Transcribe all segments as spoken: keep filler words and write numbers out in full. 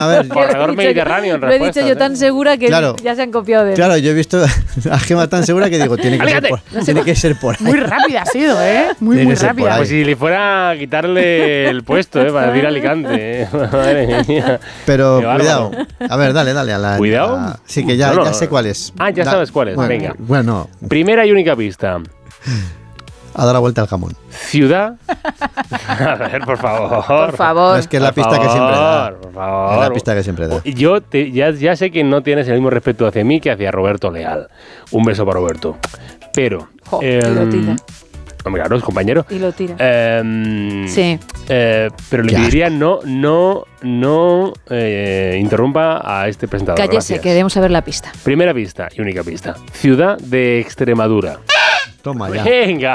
A ver, corredor mediterráneo en Lo he dicho yo respuestas, tan ¿eh? segura que Claro. ya se han copiado de él. Claro, yo he visto a Gema tan segura que digo, tiene que, ser por, tiene que ser por ahí. Muy rápida ha sido, ¿eh? Muy, Tiene muy que ser por rápida. ahí. Pues si le fuera a quitarle el puesto, ¿eh? Para decir Alicante, ¿eh? Madre mía. Pero Qué bárbaro. cuidado. A ver, dale, dale. A la, ¿Cuidado? a- sí, que ya, No, no, ya no. sé cuál es. Ah, ya Da- sabes cuál es, Bueno, venga. Bueno, Primera y única pista. a dar la vuelta al jamón. Ciudad. A ver, por favor. Por favor. No, es que es la Por pista que siempre da. favor, Por favor. Es la pista que siempre da. Yo te- ya, ya sé que no tienes el mismo respeto hacia mí que hacia Roberto Leal. Un beso para Roberto. Pero. Jo, y lo tira. Hombre, claro, es compañero. Y lo tira. Em, Sí. eh, pero le Qué pediría no, no, no eh, interrumpa a este presentador. Cállese, Gracias. queremos saber la pista. Primera pista y única pista. Ciudad de Extremadura. Toma ya. Venga,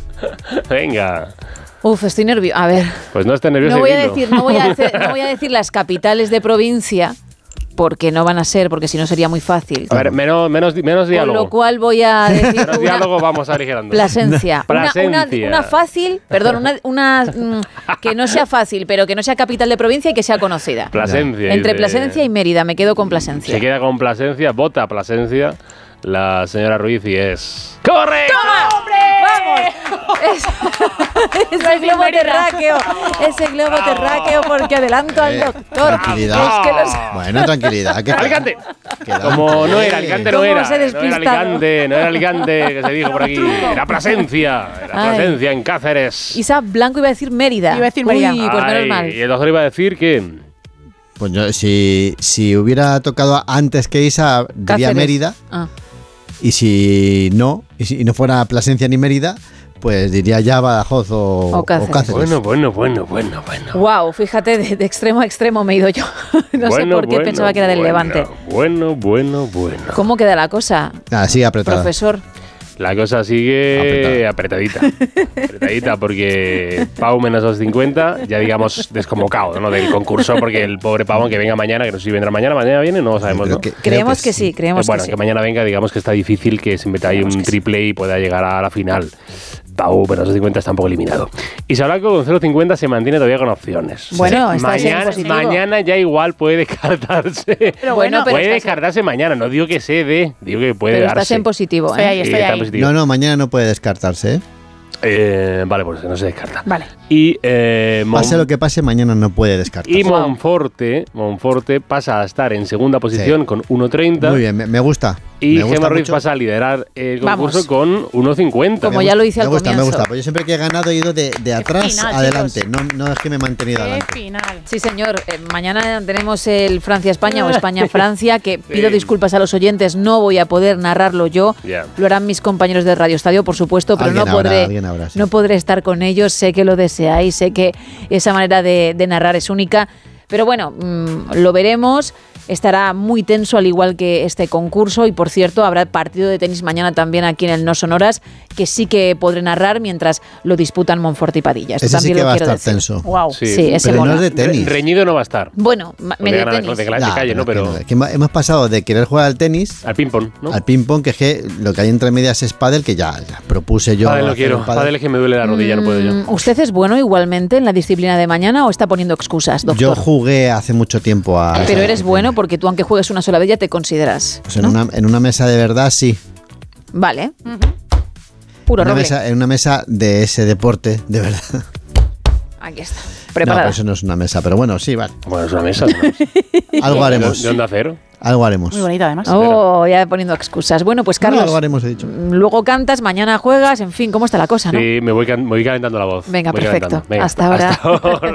venga. Uf, estoy nerviosa. A ver. Pues no estés nervioso. No voy, a dilo. decir, no, voy a decir, no voy a decir las capitales de provincia, porque no van a ser, porque si no sería muy fácil. A ver, menos, menos, menos Con diálogo. lo cual voy a decir Menos una diálogo, vamos aligerando. Plasencia. Una, una, Plasencia. una fácil, perdón, una, una mm, que no sea fácil, pero que no sea capital de provincia y que sea conocida. Plasencia. Entre dice. Plasencia y Mérida, me quedo con Plasencia. Se queda con Plasencia, vota Plasencia. La señora Ruiz y es. ¡Correcto! ¡Vamos! Es- ese globo terráqueo, ese globo terráqueo, porque adelanto al Eh, doctor. tranquilidad. Es que los- Bueno, tranquilidad. que- ¡Alicante! Queda- Como no era, Alicante no ¿Cómo era. se No era despistaron? Alicante, no era Alicante, que se dijo por aquí. Era Plasencia. Era Ay. Plasencia en Cáceres. Isa Blanco iba a decir Mérida. Iba a decir Mérida. Uy, pues menos Ay, mal. Y el doctor iba a decir que. Pues yo, si, si hubiera tocado antes que Isa, diría Cáceres. Mérida. Ah. Y si no, y si no fuera Plasencia ni Mérida, pues diría ya Badajoz o, O Cáceres. Bueno, bueno, bueno, bueno, bueno. Wow, fíjate, de, de extremo a extremo me he ido yo. No sé Bueno, por qué bueno, pensaba que era del bueno, Levante. Bueno, bueno, bueno. ¿Cómo queda la cosa, Ah, sigue apretada. profesor? La cosa sigue apretadita. Apretadita porque Pau menos dos cincuenta, ya digamos desconvocado, ¿no? Del concurso, porque el pobre Pau, aunque venga mañana, que no sé si vendrá mañana, mañana viene, no lo sabemos, Creo ¿no? que- creo Creemos que sí, creemos Eh, bueno, que sí. que mañana venga, digamos que está difícil que se meta ahí un triple y pueda llegar a la final. Pau menos dos cincuenta está un poco eliminado. Y Blanco con cero cincuenta se mantiene todavía con opciones. Bueno, Sí. está siendo mañana, positivo. mañana ya igual puede descartarse. Pero bueno, pero puede estás- descartarse mañana, no digo que se dé, digo que puede Pero darse. estás en positivo, Estoy ahí, ¿eh? Sí, estoy está ahí. positivo. No, no, mañana no puede descartarse, ¿eh? Eh, vale, pues no se descarta. Vale. Y, eh, Mon- Pase lo que pase, mañana no puede descartarse. y Monforte, Monforte pasa a estar en segunda posición Sí. con uno treinta. Muy bien, me, me gusta. Y me gusta Gemma Ruiz mucho. pasa a liderar el Vamos. concurso con uno cincuenta. Como Me ya gusta, lo hice al me gusta, comienzo. Me gusta, pues yo siempre que he ganado he ido de, de atrás final, adelante. No, no es que me he mantenido Qué adelante. final. Sí, señor. Eh, mañana tenemos el Francia-España o España-Francia, que pido disculpas a los oyentes, no voy a poder narrarlo yo. Ya. Lo harán mis compañeros de Radio Estadio, por supuesto, pero no Alguien habrá, podré, alguien habrá, sí. no podré estar con ellos. Sé que lo deseáis, sé que esa manera de, de narrar es única. Pero bueno, mmm, lo veremos. Estará muy tenso, al igual que este concurso. Y por cierto, habrá partido de tenis mañana también aquí en el No Sonoras, que sí que podré narrar mientras lo disputan Monforte y Padilla. Esto Ese sí también que lo va a quiero estar decir. tenso. Wow. Sí. Sí, ese Pero no mola. es de tenis. Re- reñido no va a estar. Bueno, ma- Donde medio gana- tenis. donde gana- Ya, de calle, ¿no? pero Pero es que, que hemos- hemos pasado de querer jugar al tenis al ping-pong, ¿no? al ping-pong, que es que lo que hay entre medias es pádel, que ya, ya propuse yo. Pádel no hacer quiero. un pádel. Pádel es que me duele la rodilla, no puedo yo. Mm, ¿Usted es bueno igualmente en la disciplina de mañana o está poniendo excusas, doctor? Yo jugué hace mucho tiempo a. Pero esa eres disciplina. bueno porque tú, aunque juegues una sola vez, ya te consideras. Pues en, ¿no? una, en una mesa de verdad, sí. Vale. Puro En una, roble. mesa, en una mesa de ese deporte, de verdad. Aquí está. No, Preparada. pero eso no es una mesa, pero bueno, sí, vale. Bueno, es una mesa. ¿no? Algo ¿De, haremos. de onda cero? Algo haremos. Muy bonita, además. Oh, ya poniendo excusas. Bueno, pues No, Carlos, algo haremos, he dicho. mm, luego cantas, mañana juegas, en fin, ¿cómo está la cosa, no? Sí, me voy, can- me voy calentando la voz. Venga, Voy perfecto. calentando. Venga, Hasta ahora. Hasta ahora.